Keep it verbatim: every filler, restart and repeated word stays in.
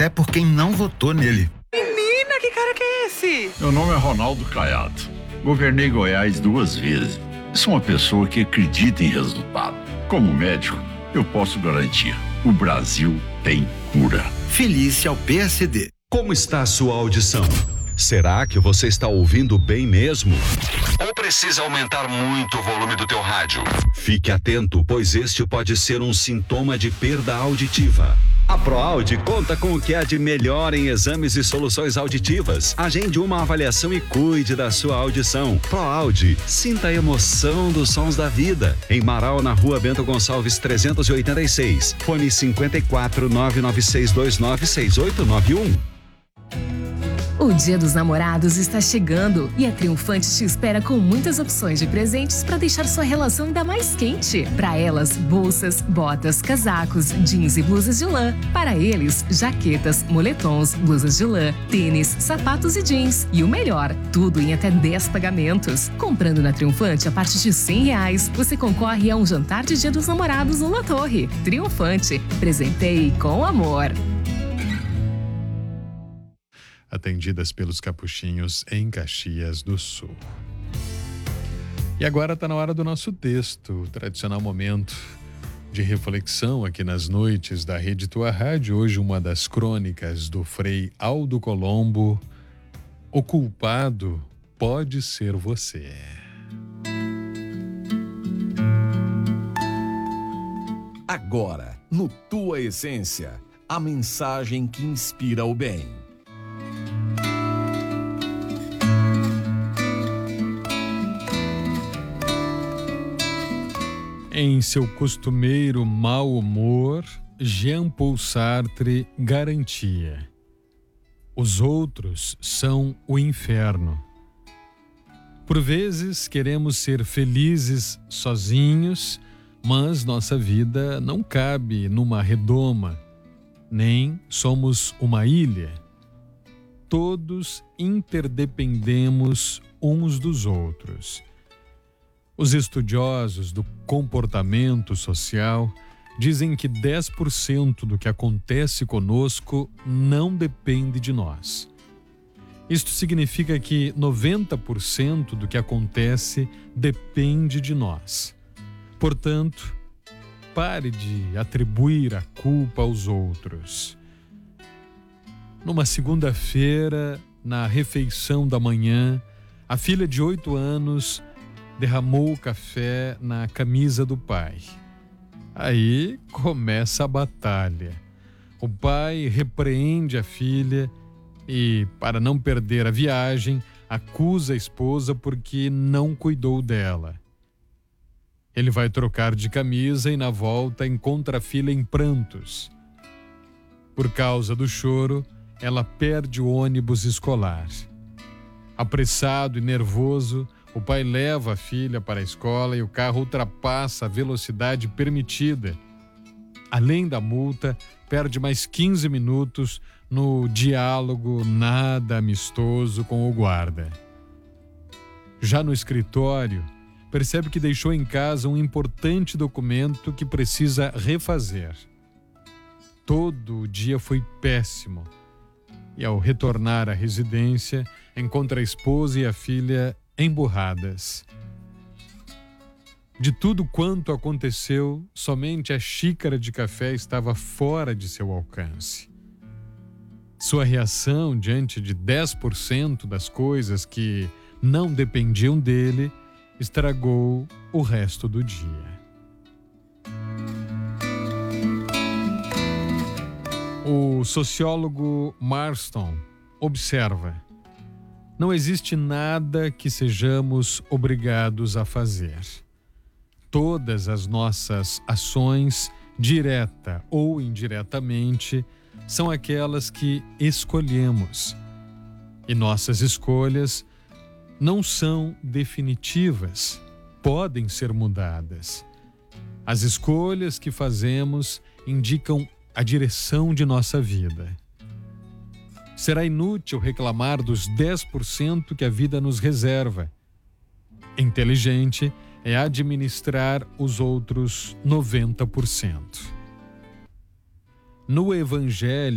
até por quem não votou nele. Menina, que cara que é esse? Meu nome é Ronaldo Caiado. Governei Goiás duas vezes. Sou uma pessoa que acredita em resultado. Como médico, eu posso garantir: o Brasil tem cura. Felice ao P S D. Como está a sua audição? Será que você está ouvindo bem mesmo? Ou precisa aumentar muito o volume do teu rádio? Fique atento, pois este pode ser um sintoma de perda auditiva. A ProAudio conta com o que há de melhor em exames e soluções auditivas. Agende uma avaliação e cuide da sua audição. ProAudio, sinta a emoção dos sons da vida. Em Marau, na rua Bento Gonçalves trezentos e oitenta e seis. Fone cinquenta e quatro, nove nove seis dois nove seis oito nove um. O Dia dos Namorados está chegando e a Triunfante te espera com muitas opções de presentes para deixar sua relação ainda mais quente. Para elas, bolsas, botas, casacos, jeans e blusas de lã. Para eles, jaquetas, moletons, blusas de lã, tênis, sapatos e jeans. E o melhor, tudo em até dez pagamentos. Comprando na Triunfante a partir de cem reais, você concorre a um jantar de Dia dos Namorados no La Torre. Triunfante, presenteie com amor. Atendidas pelos capuchinhos em Caxias do Sul. E agora está na hora do nosso texto, o tradicional momento de reflexão aqui nas noites da Rede Tua Rádio. Hoje uma das crônicas do Frei Aldo Colombo, O Culpado Pode Ser Você. Agora, no Tua Essência, a mensagem que inspira o bem. Em seu costumeiro mau humor, Jean-Paul Sartre garantia: os outros são o inferno. Por vezes queremos ser felizes sozinhos, mas nossa vida não cabe numa redoma, nem somos uma ilha. Todos interdependemos uns dos outros. Os estudiosos do comportamento social dizem que dez por cento do que acontece conosco não depende de nós. Isto significa que noventa por cento do que acontece depende de nós. Portanto, pare de atribuir a culpa aos outros. Numa segunda-feira, na refeição da manhã, a filha de oito anos derramou o café na camisa do pai. Aí começa a batalha. O pai repreende a filha e, para não perder a viagem, acusa a esposa porque não cuidou dela. Ele vai trocar de camisa e, na volta, encontra a filha em prantos. Por causa do choro, ela perde o ônibus escolar. Apressado e nervoso, o pai leva a filha para a escola e o carro ultrapassa a velocidade permitida. Além da multa, perde mais quinze minutos no diálogo nada amistoso com o guarda. Já no escritório, percebe que deixou em casa um importante documento que precisa refazer. Todo o dia foi péssimo. E ao retornar à residência, encontra a esposa e a filha emburradas. De tudo quanto aconteceu, somente a xícara de café estava fora de seu alcance. Sua reação diante de dez por cento das coisas que não dependiam dele estragou o resto do dia. O sociólogo Marston observa: não existe nada que sejamos obrigados a fazer. Todas as nossas ações, direta ou indiretamente, são aquelas que escolhemos. E nossas escolhas não são definitivas, podem ser mudadas. As escolhas que fazemos indicam a direção de nossa vida. Será inútil reclamar dos dez por cento que a vida nos reserva. Inteligente é administrar os outros noventa por cento. No Evangelho,